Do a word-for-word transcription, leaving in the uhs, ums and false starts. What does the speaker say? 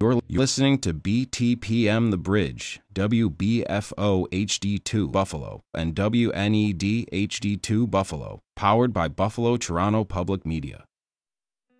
You're listening to B T P M The Bridge, W B F O H D two Buffalo, and W N E D H D two Buffalo, powered by Buffalo Toronto Public Media.